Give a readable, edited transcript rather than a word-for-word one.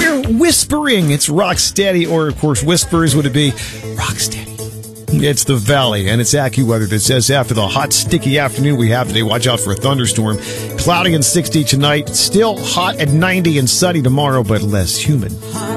hear whispering. It's rock steady, or of course, whispers would it be rock steady? It's the Valley, and it's AccuWeather that says after the hot, sticky afternoon we have today, watch out for a thunderstorm. Cloudy and 60 tonight, still hot at 90 and sunny tomorrow, but less humid.